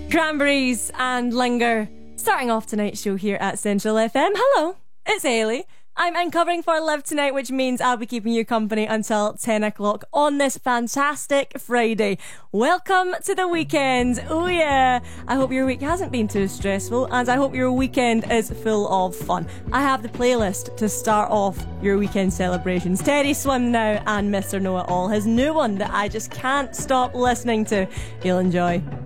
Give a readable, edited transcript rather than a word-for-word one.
Cranberries and Linger. Starting off tonight's show here at Central FM. Hello, it's Ailey. I'm in covering for Liv tonight, which means I'll be keeping you company until 10 o'clock on this fantastic Friday. Welcome to the weekend. Oh yeah. I hope your week hasn't been too stressful, and I hope your weekend is full of fun. I have the playlist to start off your weekend celebrations. Teddy Swim Now and Mr. Know It All, his new one that I just can't stop listening to. You'll enjoy.